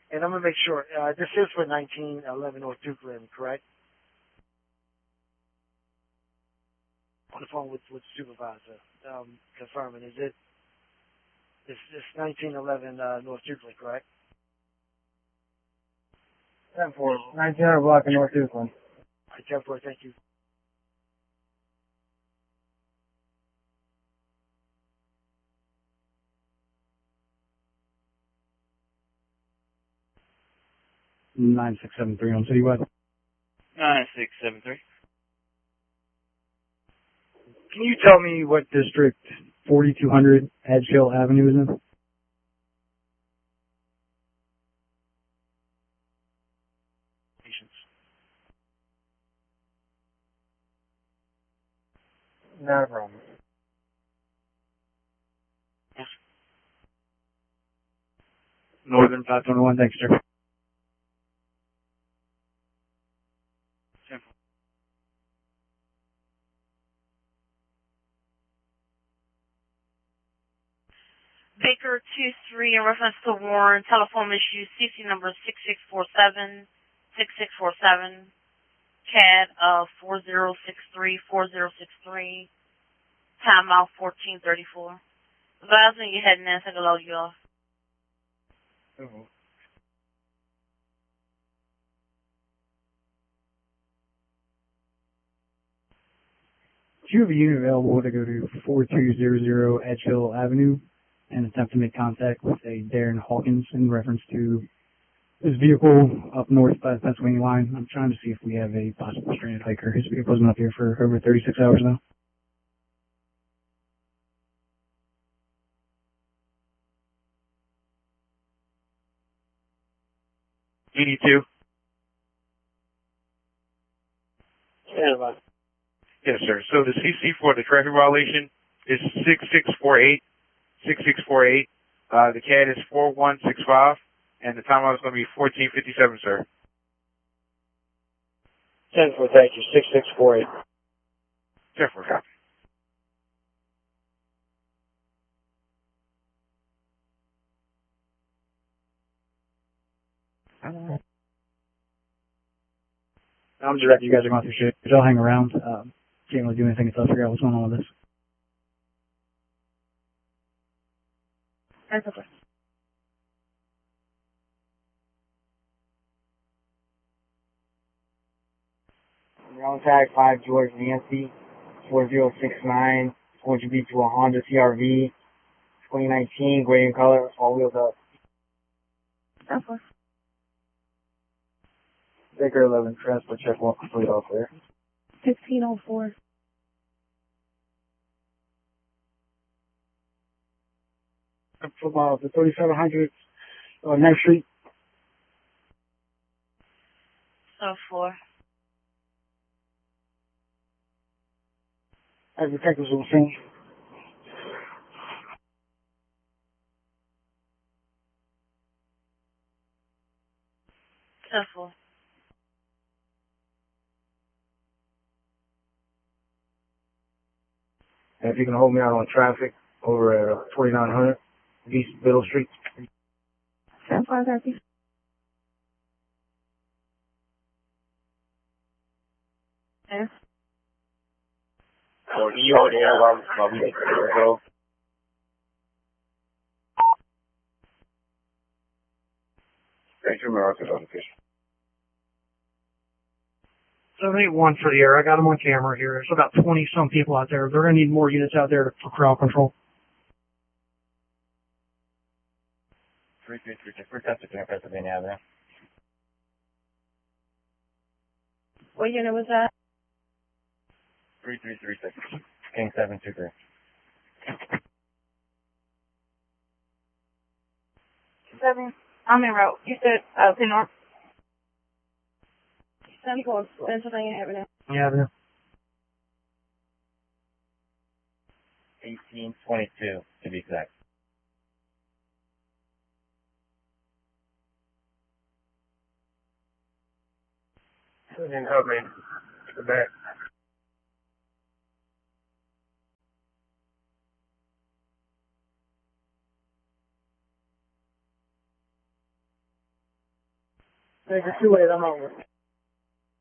And I'm going to make sure, this is for 1911 North Dukeland, correct? On the phone with the supervisor, confirming, is it, this 1911 North Dukeland, correct? 10-4, 1900 block in North Dukeland. All right, 10-4, thank you. Nine 673 on Citywide. 9673. Can you tell me what district 4200 Edgehill Avenue is in? Patience. Not a problem. Northern 521, thanks, sir. Baker 23 in reference to Warren, telephone issue, CC number 6647, 6647, CAD 4063, timeout 1434. Advise when you're heading in, take a load you off. Mm-hmm. Do you have a unit available to go to 4200 Edgehill Avenue and attempt to make contact with a Darren Hawkins in reference to his vehicle up north by the Pennsylvania line? I'm trying to see if we have a possible stranded hiker. His vehicle's been up here for over 36 hours now. $82. Yeah, Yes, sir. So the CC for the traffic violation is 6648. 6648. The CAD is 4165, and the timeout is going to be 1457, sir. 10-4, thank you. 6648. 10-4, copy. I'm direct. You guys are going through shit. I'll hang around. Can't really do anything until I figure out what's going on with this. That's okay. Ground tag 5 George Nancy 4069. Going to be to a Honda CRV 2019, gray in color, all wheels up. That's fine. Baker 11, transport check 1 complete, all clear. 1504. From the 3700 Ninth Street. So 4. As detectives will sing. So 4. And if you can hold me out on traffic over at 4900 East Middle Street. 10-4, thank you. Yes. Or can you hold the air while we go? Thank you, America notification. 781 for the air. I got them on camera here. There's about 20 some people out there. They're going to need more units out there for crowd control. 3336. We're testing Pennsylvania Avenue. What unit was that? 3336. King 723. 7. I'm en route. You said, North. 10-4, Pennsylvania Avenue. Yeah, 1822, to be exact. didn't help me. The back. Thank you. Too late. I'm over.